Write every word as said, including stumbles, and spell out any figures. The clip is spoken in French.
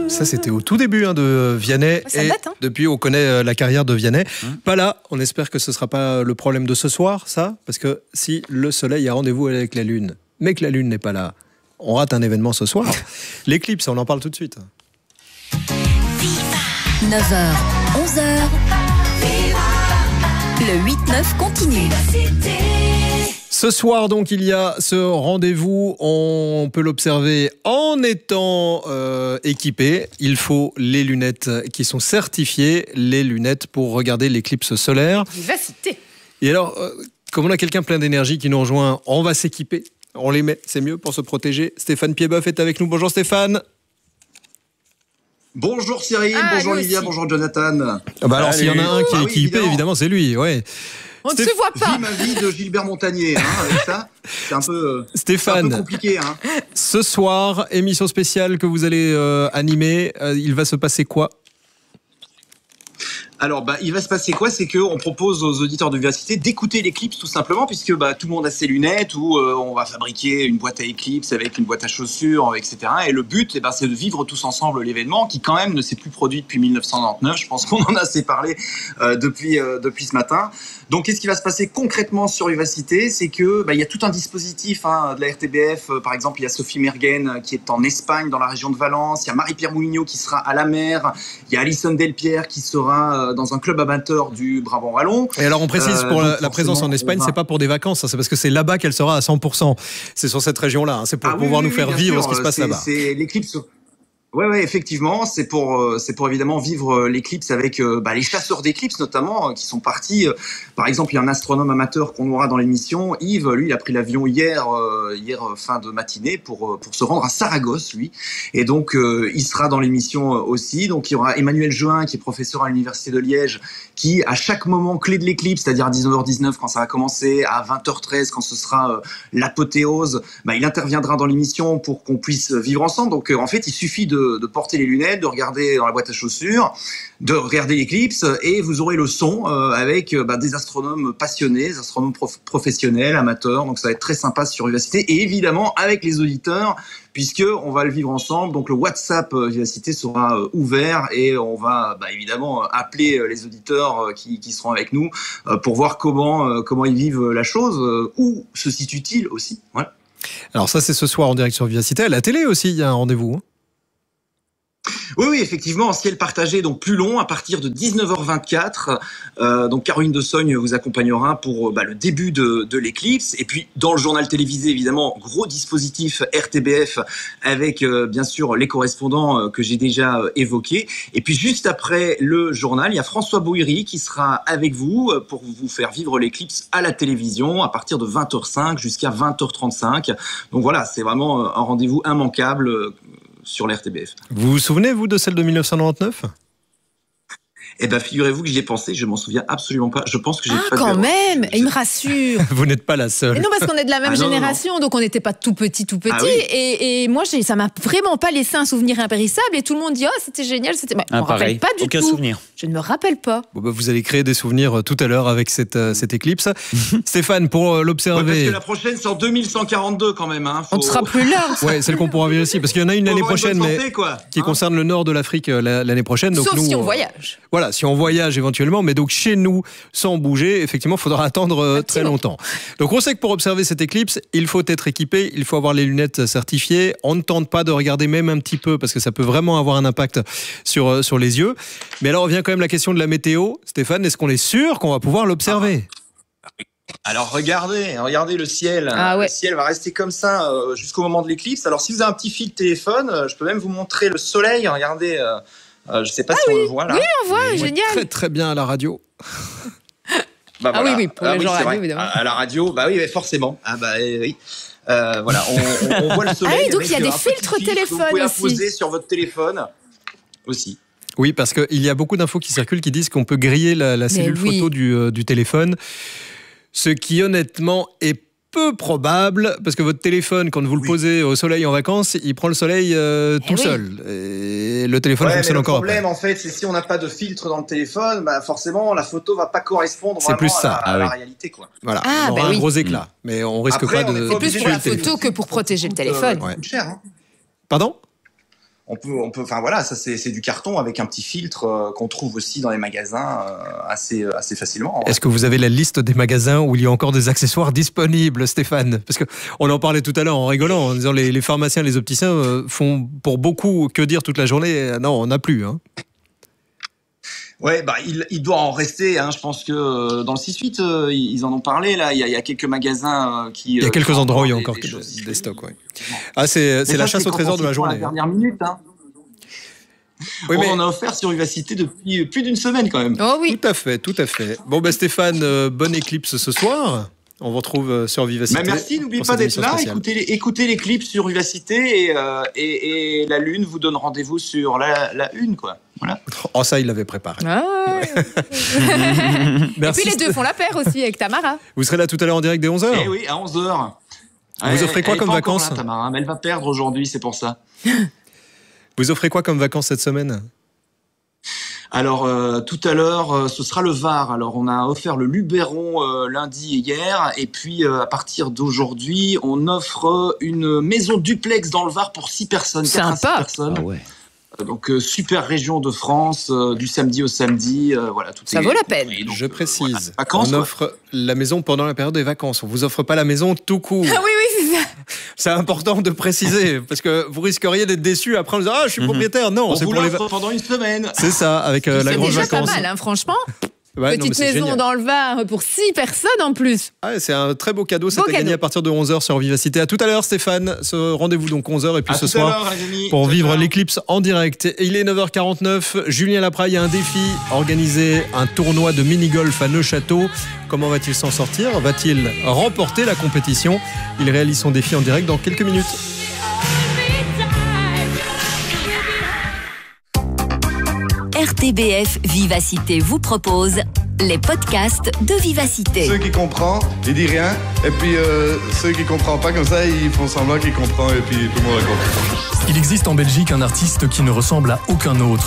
Ça, c'était au tout début hein, de Vianney. Ça et date, hein. Depuis, on connaît euh, la carrière de Vianney. Hum. Pas là. On espère que ce ne sera pas le problème de ce soir, ça. Parce que si le soleil a rendez-vous avec la lune, mais que la lune n'est pas là, on rate un événement ce soir. L'éclipse, on en parle tout de suite. neuf heures, onze heures. Le huit neuf continue. Ce soir, donc, il y a ce rendez-vous. On peut l'observer en étant euh, équipé. Il faut les lunettes qui sont certifiées, les lunettes pour regarder l'éclipse solaire. Vivacité. Et alors, euh, comme on a quelqu'un plein d'énergie qui nous rejoint, on va s'équiper. On les met, c'est mieux pour se protéger. Stéphane Piedboeuf est avec nous. Bonjour Stéphane. Bonjour Cyril, ah, bonjour Olivia, bonjour Jonathan. Ah bah alors s'il y en a un qui est ah, équipé, oui, évidemment, évidemment c'est lui. Ouais. On ne Stéph... se voit pas. Vis ma vie de Gilbert Montagnier, hein, avec ça, c'est un peu, Stéphane, un peu compliqué. Hein. Ce soir, émission spéciale que vous allez euh, animer, euh, il va se passer quoi ? Alors, bah, il va se passer quoi ? C'est qu'on propose aux auditeurs de Vivacité d'écouter l'éclipse tout simplement, puisque bah, tout le monde a ses lunettes, ou euh, on va fabriquer une boîte à éclipse avec une boîte à chaussures, et cetera. Et le but, eh ben, c'est de vivre tous ensemble l'événement, qui quand même ne s'est plus produit depuis mille neuf cent quatre-vingt-dix-neuf. Je pense qu'on en a assez parlé euh, depuis, euh, depuis ce matin. Donc, qu'est-ce qui va se passer concrètement sur Vivacité ? C'est que bah, y a tout un dispositif hein, de la R T B F. Par exemple, il y a Sophie Mergen qui est en Espagne, dans la région de Valence. Il y a Marie-Pierre Moulineau qui sera à la mer. Il y a Alison Delpierre qui sera euh, dans un club amateur du Brabant-Wallon. Et alors on précise pour euh, la, la présence en Espagne, va... c'est pas pour des vacances, hein, c'est parce que c'est là-bas qu'elle sera à cent pour cent. C'est sur cette région-là, hein, c'est pour ah, pouvoir oui, nous oui, faire vivre sûr. Ce qui se passe là-bas. C'est l'éclipse. Ouais, ouais, effectivement, c'est pour, euh, c'est pour évidemment vivre euh, l'éclipse avec euh, bah, les chasseurs d'éclipses notamment, euh, qui sont partis. Euh, par exemple, il y a un astronome amateur qu'on aura dans l'émission, Yves. Lui, il a pris l'avion hier, euh, hier euh, fin de matinée pour euh, pour se rendre à Saragosse, lui. Et donc, euh, il sera dans l'émission euh, aussi. Donc, il y aura Emmanuel Jeun, qui est professeur à l'université de Liège, qui à chaque moment clé de l'éclipse, c'est-à-dire à dix-neuf heures dix-neuf quand ça va commencer, à vingt heures treize quand ce sera euh, l'apothéose, bah, il interviendra dans l'émission pour qu'on puisse vivre ensemble. Donc, euh, en fait, il suffit de de porter les lunettes, de regarder dans la boîte à chaussures, de regarder l'éclipse, et vous aurez le son euh, avec euh, bah, des astronomes passionnés, des astronomes prof- professionnels, amateurs. Donc ça va être très sympa sur Vivacité, et évidemment avec les auditeurs, puisque on va le vivre ensemble. Donc le WhatsApp euh, Vivacité sera euh, ouvert, et on va bah, évidemment appeler euh, les auditeurs euh, qui, qui seront avec nous euh, pour voir comment euh, comment ils vivent la chose, euh, où se situe-t-il aussi. Voilà. Alors ça c'est ce soir en direct sur Vivacité. À la télé aussi, il y a un rendez-vous. Hein. Oui, oui, effectivement, en ciel partagé, donc plus long, à partir de dix-neuf heures vingt-quatre. Euh, donc Caroline de Sogne vous accompagnera pour bah, le début de, de l'éclipse. Et puis dans le journal télévisé, évidemment, gros dispositif R T B F avec euh, bien sûr les correspondants euh, que j'ai déjà euh, évoqués. Et puis juste après le journal, il y a François Bouillerie qui sera avec vous euh, pour vous faire vivre l'éclipse à la télévision à partir de vingt heures cinq jusqu'à vingt heures trente-cinq. Donc voilà, c'est vraiment un rendez-vous immanquable euh, sur l'R T B F. Vous vous souvenez, vous, de celle de mille neuf cent quatre-vingt-dix-neuf ? Eh ben, figurez-vous que j'y ai pensé, je m'en souviens absolument pas. Je pense que j'ai ah, pas quand de... même, il me rassure. Vous n'êtes pas la seule. Et non, parce qu'on est de la même ah, génération, non, non. Donc on n'était pas tout petit, tout petit. Ah, oui. et, et moi, j'ai, ça m'a vraiment pas laissé un souvenir impérissable. Et tout le monde dit, oh, c'était génial. C'était... Bah, ah, je me rappelle pas du aucun tout. souvenir. Je ne me rappelle pas. Bon, bah, vous allez créer des souvenirs tout à l'heure avec cette, euh, cette éclipse. Stéphane, pour euh, l'observer. Ouais, parce que la prochaine, c'est en deux mille cent quarante-deux quand même. Hein. Faut... On ne sera plus là. Ouais, celle qu'on pourra vérifier aussi. Parce qu'il y en a une l'année prochaine, santé, mais quoi. qui hein concerne le nord de l'Afrique l'année prochaine. Donc Sauf nous, si on euh, voyage. Voilà, si on voyage éventuellement. Mais donc chez nous, sans bouger, effectivement, il faudra attendre euh, très longtemps. Donc on sait que pour observer cette éclipse, il faut être équipé, il faut avoir les lunettes certifiées. On ne tente pas de regarder même un petit peu parce que ça peut vraiment avoir un impact sur, euh, sur les yeux. Mais alors vient quand même la question de la météo. Stéphane, est-ce qu'on est sûr qu'on va pouvoir l'observer ? Alors regardez, regardez le ciel. Ah ouais. Le ciel va rester comme ça euh, jusqu'au moment de l'éclipse. Alors si vous avez un petit fil de téléphone, euh, je peux même vous montrer le soleil. Regardez, euh, euh, je ne sais pas ah si oui. on le voit là. Oui, on voit, on génial. Très très bien à la radio. Bah, ah voilà. oui, oui, pour ah, les oui, gens radio, vrai. évidemment. À, à la radio, bah oui, forcément. Ah bah oui. Euh, voilà, on, on, on voit le soleil. Ah oui, donc il y a des un filtres filtre téléphone vous pouvez aussi. poser sur votre téléphone aussi. Oui, parce qu'il y a beaucoup d'infos qui circulent qui disent qu'on peut griller la, la cellule oui. photo du, euh, du téléphone, ce qui honnêtement est peu probable, parce que votre téléphone, quand vous le oui. posez au soleil en vacances, il prend le soleil euh, tout oui. seul. Et le téléphone ouais, fonctionne mais encore. Le problème, après. en fait, c'est si on n'a pas de filtre dans le téléphone, bah forcément, la photo va pas correspondre c'est vraiment plus ça. à, la, ah, à oui. la réalité, quoi. Voilà, ah, on aura bah un oui. gros éclat, mmh. mais on risque après, pas de. C'est plus pour la photo que pour protéger le téléphone. Euh, ouais. cher, hein. Pardon ? On peut, on peut, enfin voilà, ça c'est, c'est du carton avec un petit filtre euh, qu'on trouve aussi dans les magasins euh, assez, assez facilement. Est-ce que vous avez la liste des magasins où il y a encore des accessoires disponibles, Stéphane ? Parce que on en parlait tout à l'heure en rigolant, en disant les, les pharmaciens, les opticiens euh, font pour beaucoup que dire toute la journée. Non, on n'a plus. Hein. Ouais, bah il, il doit en rester. Hein. Je pense que euh, dans le six huit, euh, ils en ont parlé là. Il y a, il y a quelques magasins euh, qui. Il y a quelques euh, endroits où il y a des, encore des, des, choses des stocks. Ouais. Ah, c'est, c'est ça, la chasse c'est au trésor de la journée. La dernière minute. Hein. Oui, on mais... en a offert sur Vivacité depuis plus d'une semaine quand même. Oh oui. Tout à fait, tout à fait. Bon ben Stéphane, euh, bonne éclipse ce soir. On vous retrouve sur Vivacité. Bah merci, n'oubliez pas d'être là. Écoutez les, écoutez les clips sur Vivacité et, euh, et, et la Lune vous donne rendez-vous sur la, la Une, quoi. Voilà. Oh, ça, il l'avait préparé. Ah ouais. Merci. Et puis les deux font la paire aussi avec Tamara. Vous serez là tout à l'heure en direct dès onze heures ? Eh oui, à onze heures. Vous elle, offrez quoi comme vacances là, Tamara, mais elle va perdre aujourd'hui, c'est pour ça. Vous offrez quoi comme vacances cette semaine ? Alors, euh, tout à l'heure, euh, ce sera le Var. Alors, on a offert le Luberon euh, lundi et hier. Et puis, euh, à partir d'aujourd'hui, on offre une maison duplex dans le Var pour six personnes. Sympa. six personnes. Ah ouais. Euh, donc, euh, super région de France, euh, du samedi au samedi. Euh, voilà, tout Ça est, vaut la peine. Donc, Je précise, euh, voilà, vacances, on quoi. offre la maison pendant la période des vacances. On vous offre pas la maison tout court. Ah oui, oui, c'est ça. C'est important de préciser, parce que vous risqueriez d'être déçu après en disant « Ah, je suis propriétaire ». Non, on c'est vous pour les l'offre pendant une semaine. C'est ça, avec euh, la grande vacances. C'est déjà vacances. pas mal, hein, franchement. Ouais, Petite non, maison génial. dans le Var pour six personnes en plus. Ah, c'est un très beau cadeau, c'est Beau à gagner cadeau. à partir de onze heures sur Vivacité. À tout à l'heure Stéphane, ce rendez-vous donc onze heures et puis À ce tout soir à l'heure, les amis. pour Ciao, vivre ciao. l'éclipse en direct. Et il est neuf heures quarante-neuf, Julien Lapraille a un défi, organiser un tournoi de mini-golf à Neuchâteau. Comment va-t-il s'en sortir ? Va-t-il remporter la compétition ? Il réalise son défi en direct dans quelques minutes. R T B F Vivacité vous propose les podcasts de Vivacité. Ceux qui comprennent, ils disent rien. Et puis euh, ceux qui ne comprennent pas comme ça, ils font semblant qu'ils comprennent et puis tout le monde a compris. Il existe en Belgique un artiste qui ne ressemble à aucun autre.